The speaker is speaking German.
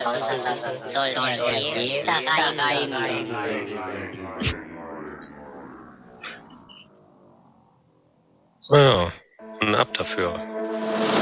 soll er da rein. Ja, und ab dafür.